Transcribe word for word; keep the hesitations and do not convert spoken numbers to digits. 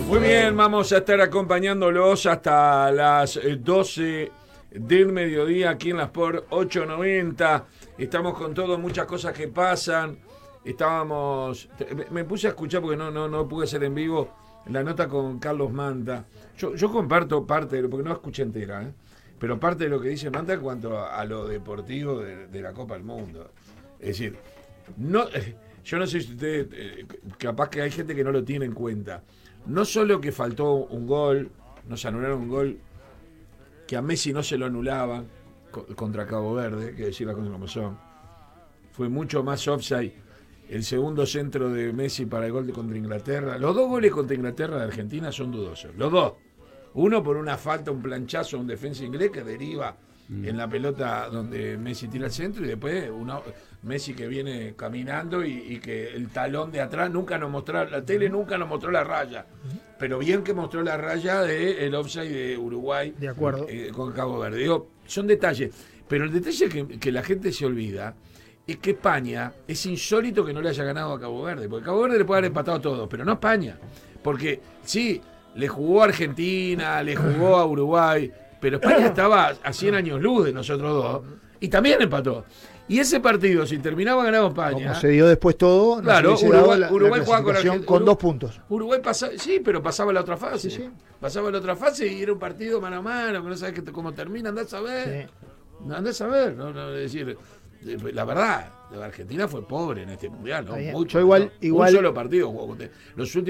Muy bien, vamos a estar acompañándolos hasta las doce del mediodía aquí en la Sport ocho noventa. Estamos con todo, muchas cosas que pasan. Estábamos, me puse a escuchar porque no, no, no pude ser en vivo la nota con Carlos Manta. Yo, yo comparto parte de lo, porque no escuché entera, ¿eh? Pero parte de lo que dice Manta en cuanto a, a lo deportivo de, de la Copa del Mundo. Es decir, no, yo no sé si ustedes, eh, capaz que hay gente que no lo tiene en cuenta. No solo que faltó un gol, nos anularon un gol que a Messi no se lo anulaban contra Cabo Verde, que decir las cosas como son. Fue mucho más offside el segundo centro de Messi para el gol de contra Inglaterra. Los dos goles contra Inglaterra de Argentina son dudosos, los dos. Uno por una falta, un planchazo a un defensa inglés que deriva mm. en la pelota donde Messi tira el centro, y después uno, Messi que viene caminando y, y que el talón de atrás nunca nos mostró, la tele nunca nos mostró la raya, pero bien que mostró la raya del offside de Uruguay, de acuerdo, eh, con Cabo Verde. Digo, son detalles, pero el detalle que, que la gente se olvida es que España, es insólito que no le haya ganado a Cabo Verde, porque Cabo Verde le puede haber empatado a todos, pero no a España, porque sí, le jugó a Argentina, le jugó a Uruguay, pero España estaba a cien años luz de nosotros dos y también empató. Y ese partido, si terminaba ganando España, como se dio después todo, claro, Uruguay, la, Uruguay la jugaba con Argentina con dos puntos. Uruguay pasaba, sí, pero pasaba la otra fase. Sí, sí. Pasaba la otra fase y era un partido mano a mano, que no sabes cómo termina, andás a ver. Sí. Andás a ver, no, no, es decir, la verdad, la Argentina fue pobre en este mundial, ¿no? Mucho, igual, ¿no? igual, un solo partido jugó. Los últimos